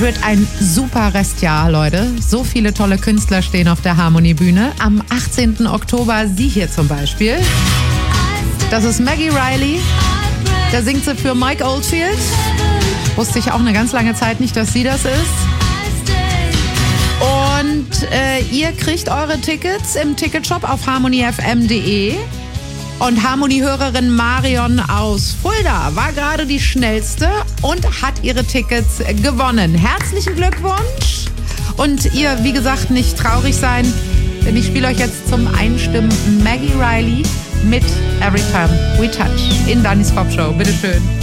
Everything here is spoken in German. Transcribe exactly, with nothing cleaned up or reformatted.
Wird ein super Restjahr, Leute. So viele tolle Künstler stehen auf der Harmony-Bühne. Am achtzehnten Oktober sie hier zum Beispiel. Das ist Maggie Riley. Da singt sie für Mike Oldfield. Wusste ich auch eine ganz lange Zeit nicht, dass sie das ist. Und äh, ihr kriegt eure Tickets im Ticketshop auf harmony f m punkt d e. Und Harmony-Hörerin Marion aus Fulda war gerade die schnellste und hat ihre Tickets gewonnen. Herzlichen Glückwunsch. Und ihr, wie gesagt, nicht traurig sein, denn ich spiele euch jetzt zum Einstimmen Maggie Riley mit Every Time We Touch in Dannys Pop Show. Bitteschön.